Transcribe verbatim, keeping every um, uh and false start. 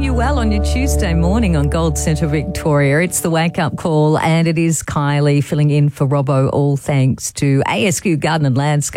you well on your Tuesday morning on Gold Centre Victoria. It's the Wake Up Call and it is Kylie filling in for Robbo, all thanks to A S Q Garden and Landscape.